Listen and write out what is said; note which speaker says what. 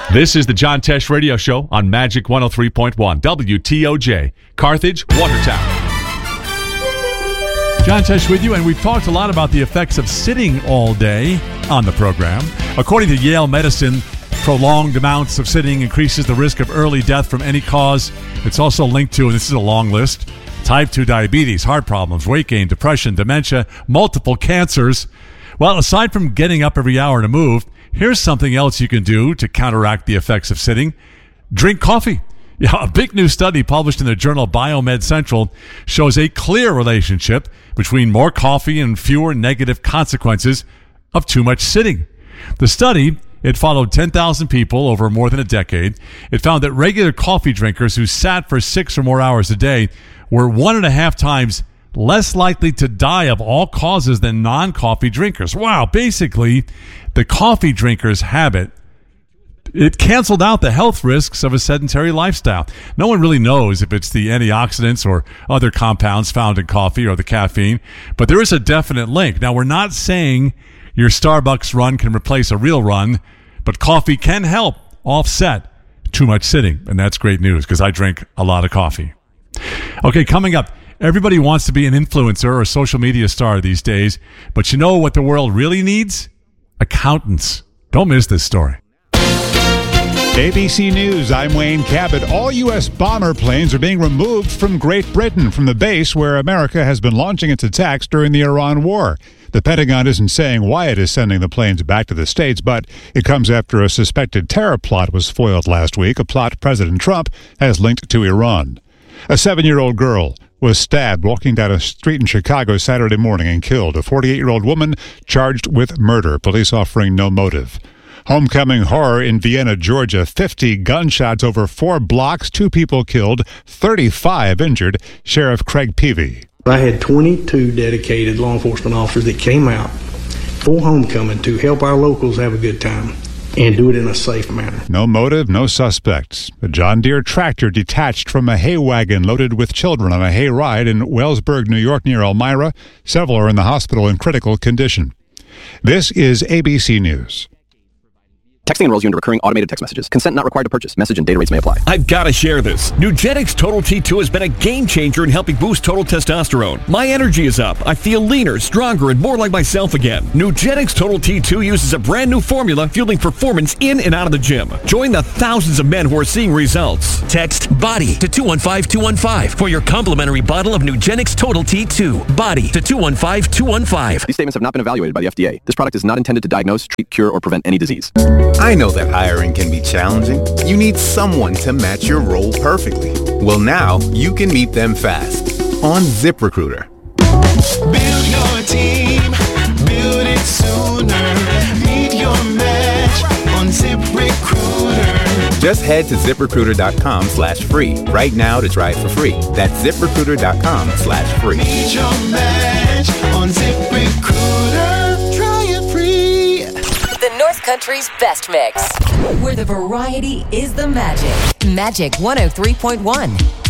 Speaker 1: This is the John Tesh Radio Show on Magic 103.1 WTOJ, Carthage, Watertown.
Speaker 2: John Tesh with you, and we've talked a lot about the effects of sitting all day on the program. According to Yale Medicine, prolonged amounts of sitting increases the risk of early death from any cause. It's also linked to, and this is a long list, type 2 diabetes, heart problems, weight gain, depression, dementia, multiple cancers. Well, aside from getting up every hour to move, here's something else you can do to counteract the effects of sitting. Drink coffee. Yeah, a big new study published in the journal Biomed Central shows a clear relationship between more coffee and fewer negative consequences of too much sitting. The study, it followed 10,000 people over more than a decade. It found that regular coffee drinkers who sat for 6 or more hours a day were 1.5 times less likely to die of all causes than non-coffee drinkers. Wow, basically, the coffee drinkers' habit, it canceled out the health risks of a sedentary lifestyle. No one really knows if it's the antioxidants or other compounds found in coffee or the caffeine, but there is a definite link. Now, we're not saying your Starbucks run can replace a real run, but coffee can help offset too much sitting, and that's great news because I drink a lot of coffee. Okay, coming up, everybody wants to be an influencer or a social media star these days, but you know what the world really needs? Accountants. Don't miss this story.
Speaker 3: ABC News, I'm Wayne Cabot. All U.S. bomber planes are being removed from Great Britain, from the base where America has been launching its attacks during the Iran war. The Pentagon isn't saying why it is sending the planes back to the States, but it comes after a suspected terror plot was foiled last week, a plot President Trump has linked to Iran. A 7-year-old girl was stabbed walking down a street in Chicago Saturday morning and killed. A 48-year-old woman charged with murder, police offering no motive. Homecoming horror in Vienna, Georgia. 50 gunshots over 4 blocks, 2 people killed, 35 injured. Sheriff Craig Peavy.
Speaker 4: I had 22 dedicated law enforcement officers that came out for homecoming to help our locals have a good time and do it in a safe manner.
Speaker 3: No motive, no suspects. A John Deere tractor detached from a hay wagon loaded with children on a hay ride in Wellsburg, New York, near Elmira. Several are in the hospital in critical condition. This is ABC News.
Speaker 5: Texting enrolls you into recurring automated text messages. Consent not required to purchase. Message and data rates may apply.
Speaker 6: I've got to share this. Nugenix Total T2 has been a game changer in helping boost total testosterone. My energy is up. I feel leaner, stronger, and more like myself again. Nugenix Total T2 uses a brand new formula fueling performance in and out of the gym. Join the thousands of men who are seeing results.
Speaker 7: Text BODY to 215215 for your complimentary bottle of Nugenix Total T2. BODY to 215215.
Speaker 5: These statements have not been evaluated by the FDA. This product is not intended to diagnose, treat, cure, or prevent any disease.
Speaker 8: I know that hiring can be challenging. You need someone to match your role perfectly. Well, now you can meet them fast on ZipRecruiter.
Speaker 9: Build your team, build it sooner. Meet your match on ZipRecruiter.
Speaker 8: Just head to ZipRecruiter.com/free right now to try it for free. That's ZipRecruiter.com/free.
Speaker 9: Meet your match on ZipRecruiter. Try it free.
Speaker 10: The North Country's best mix, where the variety is the magic. Magic 103.1.